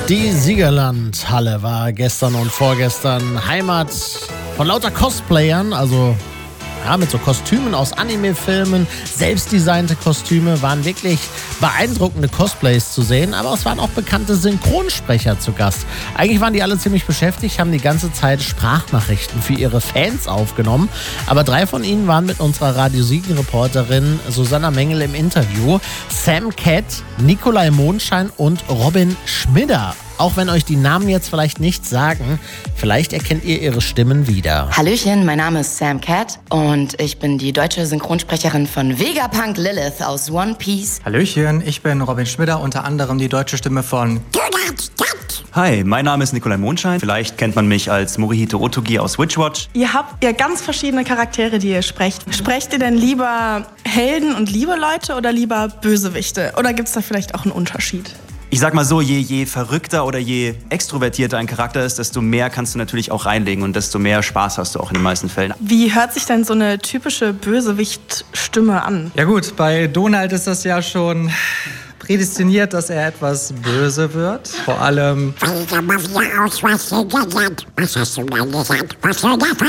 Die Siegerlandhalle war gestern und vorgestern Heimat von lauter Cosplayern, also ja, mit so Kostümen aus Anime-Filmen, selbstdesignte Kostüme, waren wirklich beeindruckende Cosplays zu sehen, aber es waren auch bekannte Synchronsprecher zu Gast. Eigentlich waren die alle ziemlich beschäftigt, haben die ganze Zeit Sprachnachrichten für ihre Fans aufgenommen, aber 3 von ihnen waren mit unserer Radio Siegen-Reporterin Susanna Mengel im Interview. Sam Cat, Nikolai Mondschein und Robin Schmidder. Auch wenn euch die Namen jetzt vielleicht nichts sagen, vielleicht erkennt ihr ihre Stimmen wieder. Hallöchen, mein Name ist Sam Cat und ich bin die deutsche Synchronsprecherin von Vegapunk Lilith aus One Piece. Hallöchen, ich bin Robin Schmidder, unter anderem die deutsche Stimme von... Hi, mein Name ist Nikolai Mondschein. Vielleicht kennt man mich als Morihito Otogi aus Witchwatch. Ihr habt ja ganz verschiedene Charaktere, die ihr sprecht. Sprecht ihr denn lieber Helden und liebe Leute oder lieber Bösewichte? Oder gibt es da vielleicht auch einen Unterschied? Ich sag mal so, je verrückter oder je extrovertierter ein Charakter ist, desto mehr kannst du natürlich auch reinlegen und desto mehr Spaß hast du auch in den meisten Fällen. Wie hört sich denn so eine typische Bösewicht-Stimme an? Ja gut, bei Donald ist das ja schon prädestiniert, dass er etwas böse wird. Vor allem... Was hast du denn gesagt? Was soll das?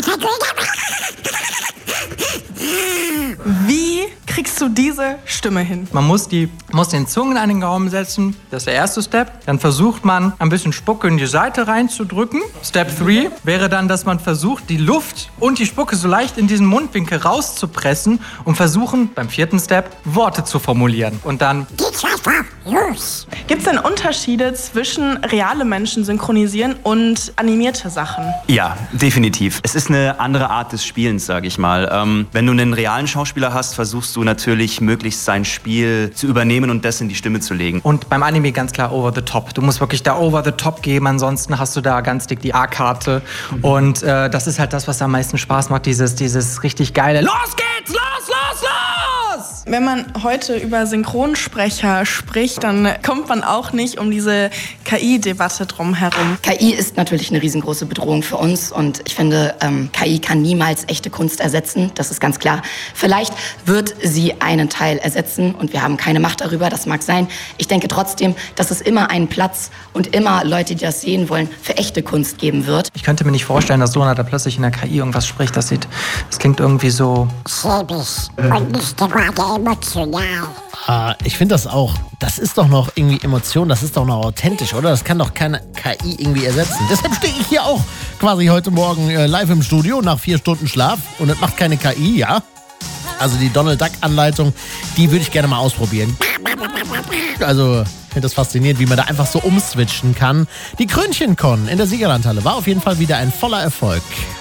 Wie kriegst du diese Stimme hin? Man muss den Zungen an den Gaumen setzen. Das ist der erste Step. Dann versucht man, ein bisschen Spucke in die Seite reinzudrücken. Step 3 wäre dann, dass man versucht, die Luft und die Spucke so leicht in diesen Mundwinkel rauszupressen und versuchen, beim 4. Step, Worte zu formulieren. Und dann... Gibt es denn Unterschiede zwischen reale Menschen synchronisieren und animierte Sachen? Ja, definitiv. Es ist eine andere Art des Spielens, sage ich mal. Wenn du einen realen Schauspieler hast, versuchst du natürlich möglichst sein Spiel zu übernehmen und das in die Stimme zu legen. Und beim Anime ganz klar over the top. Du musst wirklich da over the top geben, ansonsten hast du da ganz dick die A-Karte. Und das ist halt das, was am meisten Spaß macht, dieses richtig geile Los geht's, los! Wenn man heute über Synchronsprecher spricht, dann kommt man auch nicht um diese KI-Debatte drumherum. KI ist natürlich eine riesengroße Bedrohung für uns und ich finde, KI kann niemals echte Kunst ersetzen, das ist ganz klar. Vielleicht wird sie einen Teil ersetzen und wir haben keine Macht darüber, das mag sein. Ich denke trotzdem, dass es immer einen Platz und immer Leute, die das sehen wollen, für echte Kunst geben wird. Ich könnte mir nicht vorstellen, dass Donald da plötzlich in der KI irgendwas spricht. Das klingt irgendwie so... schäbig und nicht gerade emotional. Ich finde das auch. Das ist doch noch irgendwie Emotion, das ist doch noch authentisch, oder? Das kann doch keine KI irgendwie ersetzen. Deshalb stehe ich hier auch quasi heute Morgen live im Studio nach 4 Stunden Schlaf und das macht keine KI, ja? Also die Donald Duck-Anleitung, die würde ich gerne mal ausprobieren. Also, ich finde das faszinierend, wie man da einfach so umswitchen kann. Die Krönchenkon in der Siegerlandhalle war auf jeden Fall wieder ein voller Erfolg.